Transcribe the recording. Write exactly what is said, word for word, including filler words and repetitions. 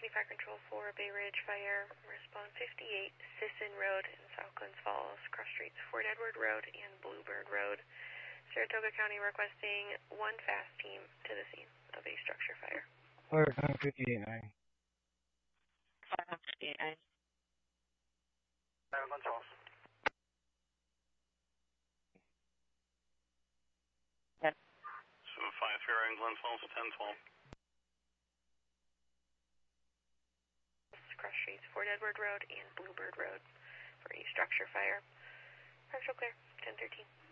City Fire Control for Bay Ridge Fire. Respond fifty-eight Sisson Road in South Glens Falls, cross streets Fort Edward Road and Bluebird Road. Saratoga County requesting one fast team to the scene of a structure fire. Fire time fifty-eight nine. Fire fifty-eight nine. Fire Glens Falls. So five Fire in Glens Falls, ten twelve. Cross streets Fort Edward Road and Bluebird Road for a structure fire. Partial clear, ten thirteen.